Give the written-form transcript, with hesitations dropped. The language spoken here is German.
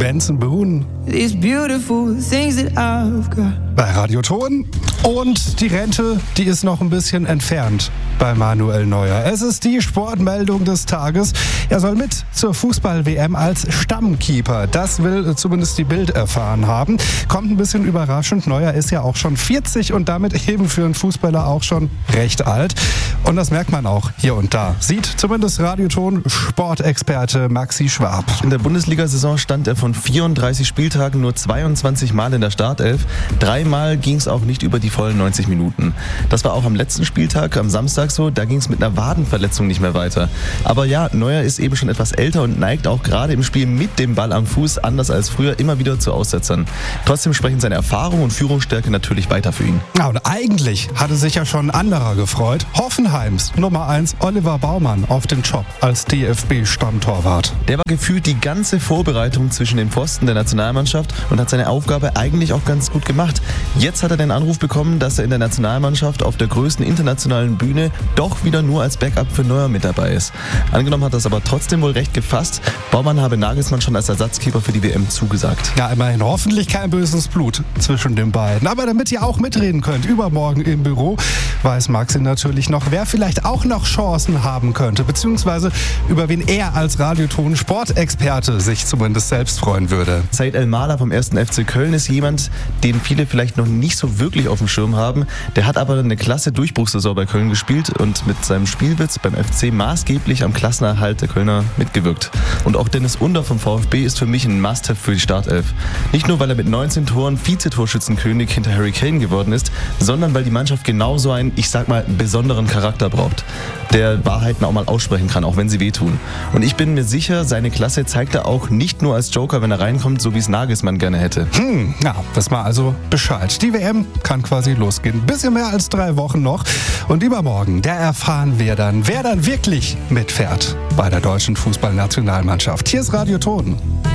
Benson Boone. These beautiful things that I've got. Bei Radio Ton. Und die Rente, die ist noch ein bisschen entfernt bei Manuel Neuer. Es ist die Sportmeldung des Tages. Er soll mit zur Fußball-WM als Stammkeeper. Das will zumindest die Bild erfahren haben. Kommt ein bisschen überraschend. Neuer ist ja auch schon 40 und damit eben für einen Fußballer auch schon recht alt. Und das merkt man auch hier und da. Sieht zumindest Radioton Sportexperte Maxi Schwab. In der Bundesliga-Saison stand er von 34 Spieltagen nur 22 Mal in der Startelf. 3 Mal ging es auch nicht über die vollen 90 Minuten. Das war auch am letzten Spieltag, am Samstag so. Da ging es mit einer Wadenverletzung nicht mehr weiter. Aber ja, Neuer ist eben schon etwas älter und neigt auch gerade im Spiel mit dem Ball am Fuß, anders als früher, immer wieder zu Aussetzern. Trotzdem sprechen seine Erfahrung und Führungsstärke natürlich weiter für ihn. Ja, und eigentlich hatte sich ja schon ein anderer gefreut. Hoffenheims Nummer 1 Oliver Baumann auf den Job als DFB-Stammtorwart. Der war gefühlt die ganze Vorbereitung zwischen den Pfosten der Nationalmannschaft und hat seine Aufgabe eigentlich auch ganz gut gemacht. Jetzt hat er den Anruf bekommen, dass er in der Nationalmannschaft auf der größten internationalen Bühne doch wieder nur als Backup für Neuer mit dabei ist. Angenommen hat er es aber trotzdem wohl recht gefasst. Baumann habe Nagelsmann schon als Ersatzkeeper für die WM zugesagt. Ja, immerhin hoffentlich kein böses Blut zwischen den beiden. Aber damit ihr auch mitreden könnt, übermorgen im Büro, weiß Maxi natürlich noch, wer vielleicht auch noch Chancen haben könnte, beziehungsweise über wen er als Radioton-Sportexperte sich zumindest selbst freuen würde. Said El-Mala vom 1. FC Köln ist jemand, den viele vielleicht noch nicht so wirklich auf dem Schirm haben. Der hat aber eine klasse Durchbruchssaison bei Köln gespielt und mit seinem Spielwitz beim FC maßgeblich am Klassenerhalt der Kölner mitgewirkt. Und auch Dennis Under vom VfB ist für mich ein Must-have für die Startelf. Nicht nur, weil er mit 19 Toren Vizetorschützenkönig hinter Harry Kane geworden ist, sondern weil die Mannschaft genauso einen, ich sag mal, besonderen Charakter braucht, der Wahrheiten auch mal aussprechen kann, auch wenn sie wehtun. Und ich bin mir sicher, seine Klasse zeigt er auch nicht nur als Joker, wenn er reinkommt, so wie es Nagelsmann gerne hätte. Ja, wissen wir also Bescheid. Die WM kann quasi losgehen. Bisschen mehr als 3 Wochen noch. Und übermorgen, da erfahren wir dann, wer dann wirklich mitfährt bei der deutschen Fußballnationalmannschaft. Hier ist Radio Ton.